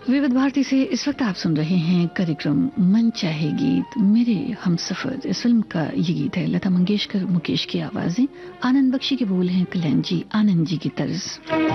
विविध भारती से इस वक्त आप सुन रहे हैं कार्यक्रम मन चाहे गीत मेरे हमसफर। इस फिल्म का ये गीत है लता मंगेशकर मुकेश की आवाजें, आनंद बख्शी के बोल हैं कल्याण जी आनंद जी की तर्ज।